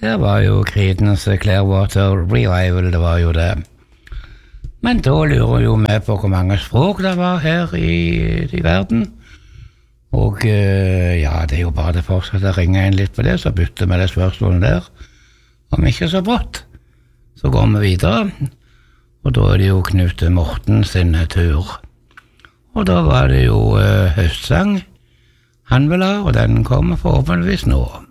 Det var jo Creedence Clearwater Revival, det var jo det. Men da lurer jo vi på hvor mange språk det var her i verden. Og ja, det er jo bare det fortsatt å ringe inn litt på det, så bytter vi det spørsmålet der. Om ikke så brått, så går vi videre. Og da er det jo Knut Morten sin tur. Og da var det jo høstsang han vil ha, og den kommer forhåpentligvis nå.